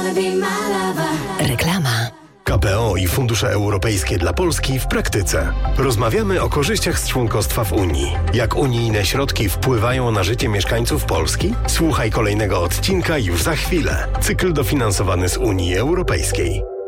Reklama. KPO i fundusze europejskie dla Polski w praktyce. Rozmawiamy o korzyściach z członkostwa w Unii. Jak unijne środki wpływają na życie mieszkańców Polski? Słuchaj kolejnego odcinka już za chwilę. Cykl dofinansowany z Unii Europejskiej.